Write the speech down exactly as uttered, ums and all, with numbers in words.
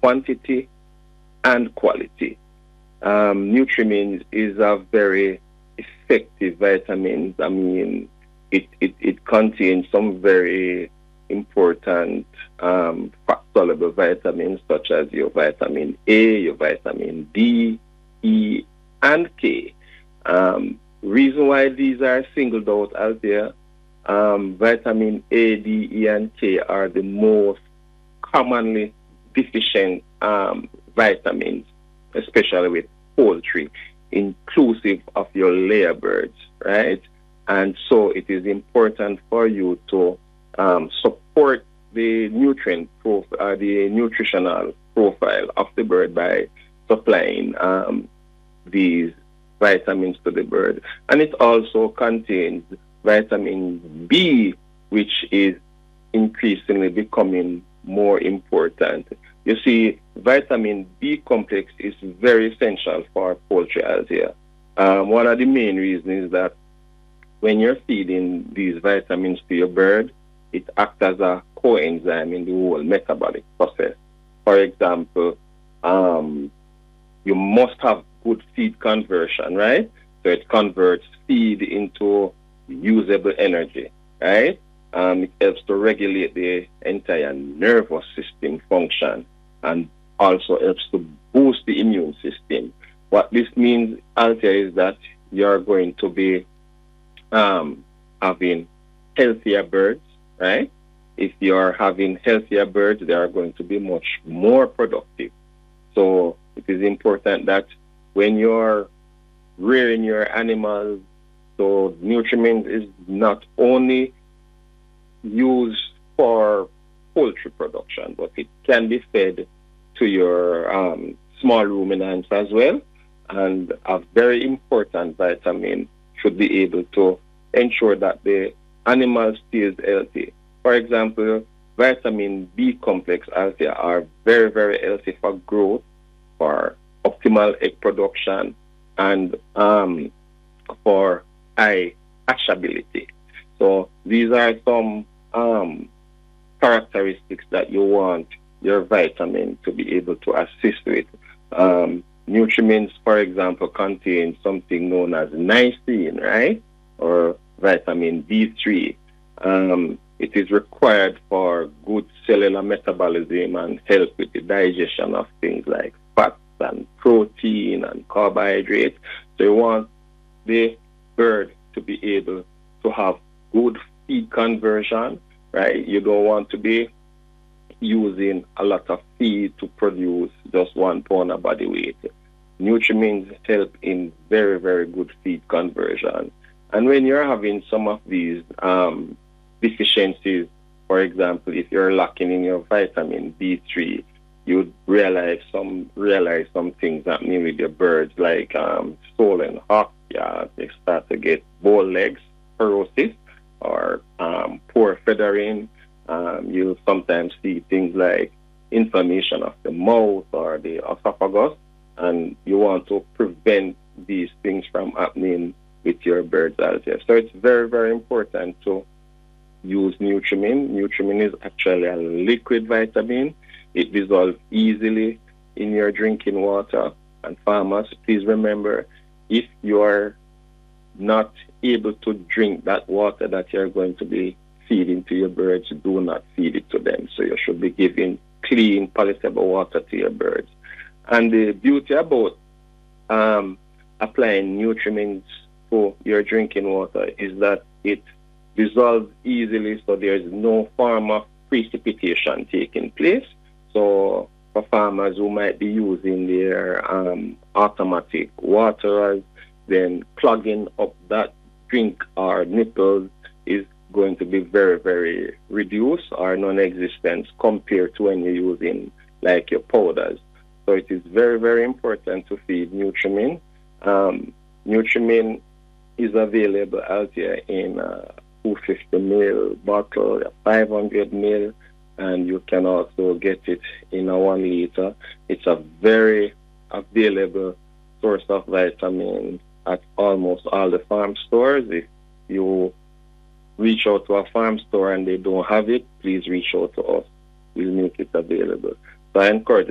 quantity and quality. Um, Nutrimins is a very effective vitamin. I mean, it, it, it contains some very important um, fat-soluble vitamins such as your vitamin A, your vitamin D, E, and K. Um, reason why these are singled out out there, um, vitamin A, D, E, and K are the most commonly deficient um, vitamins, especially with poultry, inclusive of your layer birds, right? And so it is important for you to um, support the nutrient profile, uh, the nutritional profile of the bird by supplying um, these vitamins to the bird. And it also contains vitamin B, which is increasingly becoming more important. You see, vitamin B complex is very essential for poultry as here. Um, one of the main reasons is that when you're feeding these vitamins to your bird, it acts as a coenzyme in the whole metabolic process. For example, um, you must have good feed conversion, right? So it converts feed into usable energy, right? Um, it helps to regulate the entire nervous system function and also helps to boost the immune system. What this means, Althea, is that you're going to be um, having healthier birds, right? If you're having healthier birds, they are going to be much more productive. So it is important that when you're rearing your animals, so Nutrimins is not only used for poultry production, but it can be fed to your um, small ruminants as well. And a very important vitamin should be able to ensure that the animal stays healthy. For example, vitamin B complex althea are very, very healthy for growth, for optimal egg production, and um, for eye hatchability. So these are some um, characteristics that you want your vitamin to be able to assist with. Um, Nutrimins, for example, contain something known as niacin, right? Or vitamin B three. Um, it is required for good cellular metabolism and help with the digestion of things like fats and protein and carbohydrates. So you want the bird to be able to have good feed conversion, right? You don't want to be using a lot of feed to produce just one pound of body weight. Nutrimins help in very, very good feed conversion. And when you're having some of these um, deficiencies, for example, if you're lacking in your vitamin B three, you realize some realize some things happening with your birds, like um, swollen hock, yeah, they start to get bow legs, paralysis, or um, poor feathering. Um, you'll sometimes see things like inflammation of the mouth or the esophagus, and you want to prevent these things from happening with your birds as well. So it's very, very important to use Nutrimin. Nutrimin is actually a liquid vitamin. It dissolves easily in your drinking water. And farmers, please remember, if you are not able to drink that water that you're going to be feeding to your birds, do not feed it to them. So you should be giving clean, palatable water to your birds. And the beauty about um, applying Nutrimins to your drinking water is that it dissolves easily, so there's no form of precipitation taking place. So for farmers who might be using their um, automatic waterers, then clogging up that drink or nipples is going to be very, very reduced or non-existent compared to when you're using like your powders. So it is very, very important to feed Nutrimin. Um, Nutrimin is available out here in a two hundred fifty milliliter bottle, a five hundred milliliter, and you can also get it in a one liter. It's a very available source of vitamin at almost all the farm stores. If you reach out to a farm store and they don't have it, please reach out to us. We'll make it available. So I encourage